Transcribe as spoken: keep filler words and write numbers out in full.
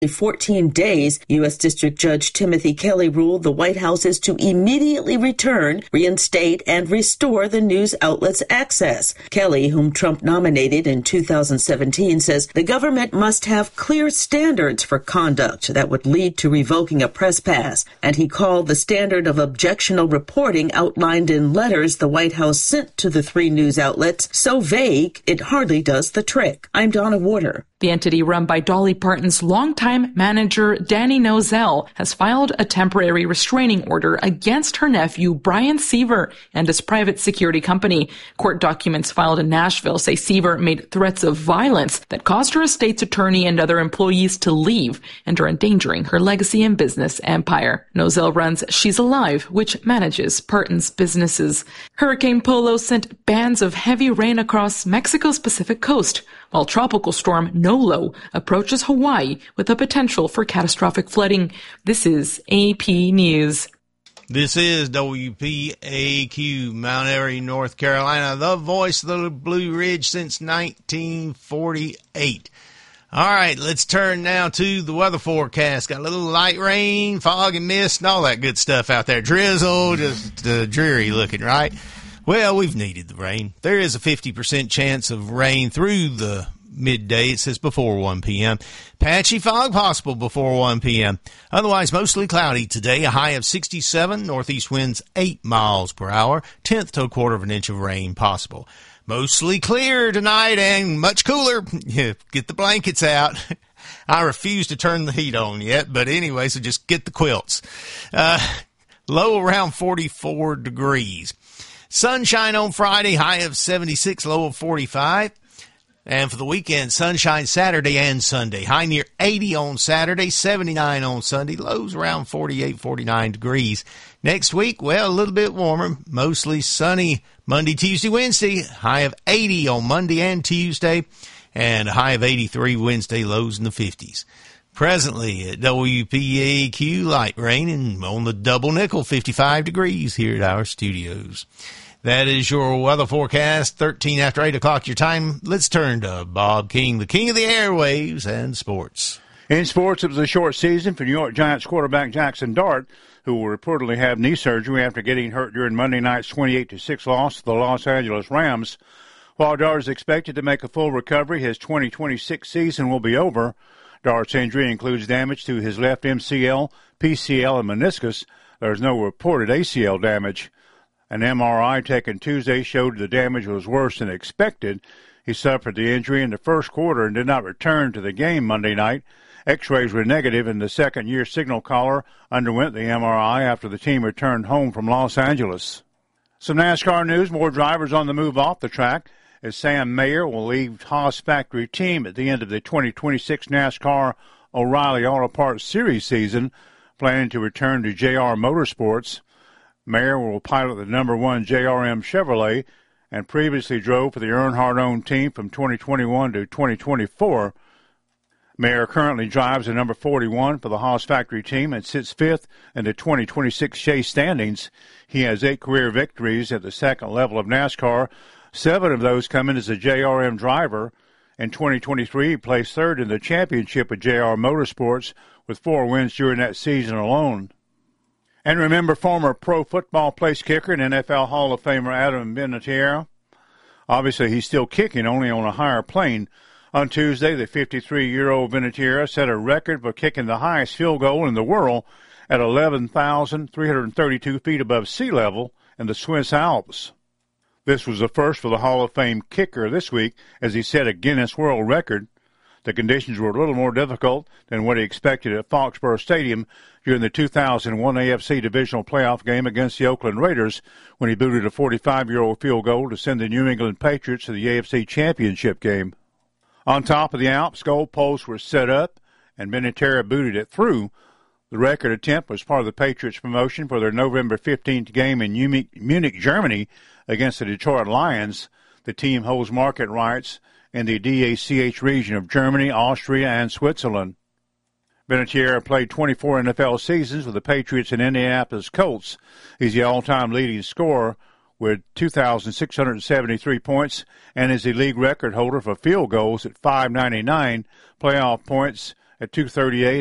fourteen days, U S. District Judge Timothy Kelly ruled the White House is to immediately return, reinstate, and restore the news outlet's access. Kelly, whom Trump nominated in two thousand seventeen, says the government must have clear standards for conduct that would lead to revoking a press pass, and he called the standard of objectionable reporting outlined in letters the White House sent to the three news outlets so vague it hardly does the trick. I'm Donna Warder. The entity run by Dolly Parton's longtime manager, Danny Nozell, has filed a temporary restraining order against her nephew, Brian Seaver, and his private security company. Court documents filed in Nashville say Seaver made threats of violence that caused her estate's attorney and other employees to leave and are endangering her legacy and business empire. Nozell runs She's Alive, which manages Parton's businesses. Hurricane Polo sent bands of heavy rain across Mexico's Pacific coast, while tropical storm Nolo approaches Hawaii with the potential for catastrophic flooding. This is A P News. This is W P A Q, Mount Airy, North Carolina, the voice of the Blue Ridge since nineteen forty-eight. All right, let's turn now to the weather forecast. Got a little light rain, fog and mist, and all that good stuff out there. Drizzle, just uh, dreary looking, right? Well, we've needed the rain. There is a fifty percent chance of rain through the midday. It says before one p.m. Patchy fog possible before one p.m. Otherwise, mostly cloudy today. A high of sixty-seven. Northeast winds eight miles per hour. Tenth to a quarter of an inch of rain possible. Mostly clear tonight and much cooler. Get the blankets out. I refuse to turn the heat on yet, but anyway, so just get the quilts. Uh, low around forty-four degrees. Sunshine on Friday, high of seventy-six, low of forty-five. And for the weekend, sunshine Saturday and Sunday. High near eighty on Saturday, seventy-nine on Sunday. Lows around forty-eight, forty-nine degrees. Next week, well, a little bit warmer. Mostly sunny Monday, Tuesday, Wednesday. High of eighty on Monday and Tuesday. And a high of eighty-three Wednesday, lows in the fifties. Presently at W P A Q, light rain, and on the double nickel, fifty-five degrees here at our studios. That is your weather forecast, thirteen after eight o'clock your time. Let's turn to Bob King, the king of the airwaves and sports. In sports, it was a short season for New York Giants quarterback Jackson Dart, who will reportedly have knee surgery after getting hurt during Monday night's twenty-eight to six loss to the Los Angeles Rams. While Dart is expected to make a full recovery, his twenty twenty-six season will be over. Dart's injury includes damage to his left M C L, P C L, and meniscus. There is no reported A C L damage. An M R I taken Tuesday showed the damage was worse than expected. He suffered the injury in the first quarter and did not return to the game Monday night. X-rays were negative, and the second-year signal caller underwent the M R I after the team returned home from Los Angeles. Some NASCAR news, more drivers on the move off the track, as Sam Mayer will leave Haas factory team at the end of the twenty twenty-six NASCAR O'Reilly Auto Parts Series season, planning to return to J R Motorsports. Mayer will pilot the number one J R M Chevrolet and previously drove for the Earnhardt-owned team from twenty twenty-one to twenty twenty-four. Mayer currently drives the number forty-one for the Haas factory team and sits fifth in the twenty twenty-six Chase standings. He has eight career victories at the second level of NASCAR. Seven of those come in as a J R M driver. In twenty twenty-three, he placed third in the championship at J R Motorsports with four wins during that season alone. And remember former pro football place kicker and N F L Hall of Famer Adam Vinatieri? Obviously, he's still kicking, only on a higher plane. On Tuesday, the fifty-three-year-old Vinatieri set a record for kicking the highest field goal in the world at eleven thousand three hundred thirty-two feet above sea level in the Swiss Alps. This was the first for the Hall of Fame kicker this week, as he set a Guinness World Record. The conditions were a little more difficult than what he expected at Foxborough Stadium during the two thousand one A F C Divisional Playoff game against the Oakland Raiders, when he booted a forty-five-year-old field goal to send the New England Patriots to the A F C Championship game. On top of the Alps, goalposts were set up, and Vinatieri booted it through. The record attempt was part of the Patriots' promotion for their November fifteenth game in Munich, Germany, against the Detroit Lions. The team holds market rights in the D A C H region of Germany, Austria, and Switzerland. Vinatieri played twenty-four N F L seasons with the Patriots and Indianapolis Colts. He's the all-time leading scorer with two thousand six hundred seventy-three points and is the league record holder for field goals at five ninety-nine, playoff points at two thirty-eight.